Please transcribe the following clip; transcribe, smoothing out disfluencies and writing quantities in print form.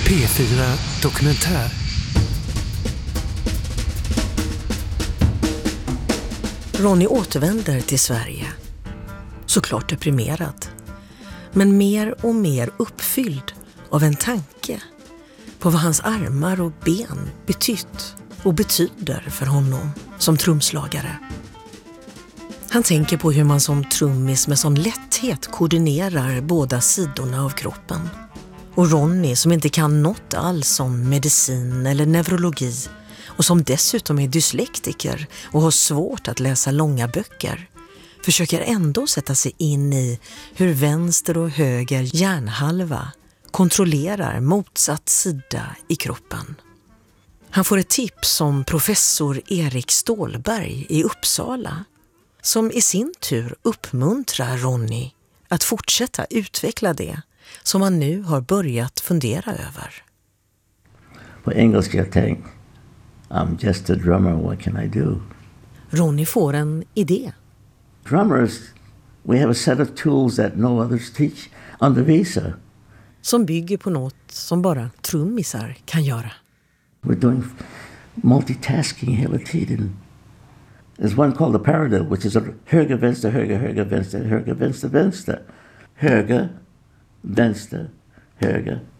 P4 Dokumentär. Ronny återvänder till Sverige. Såklart deprimerad. Men mer och mer uppfylld av en tanke på vad hans armar och ben betytt och betyder för honom som trumslagare. Han tänker på hur man som trummis med sån lätthet koordinerar båda sidorna av kroppen. Och Ronny, som inte kan något alls om medicin eller neurologi och som dessutom är dyslektiker och har svårt att läsa långa böcker, försöker ändå sätta sig in i hur vänster och höger hjärnhalva kontrollerar motsatt sida i kroppen. Han får ett tips om professor Erik Stålberg i Uppsala, som i sin tur uppmuntrar Ronny att fortsätta utveckla det som han nu har börjat fundera över. På engelska tänk, I'm just a drummer, what can I do? Ronny får en idé. Drummers, we have a set of tools that no others teach, undervisa. Som bygger på något som bara trummisar kan göra. We're doing multitasking hela tiden. There's one called the paradiddle, which is a höger, vänster, höger, höger, vänster, höger, vänster, vänster. Höger, vänster, höger,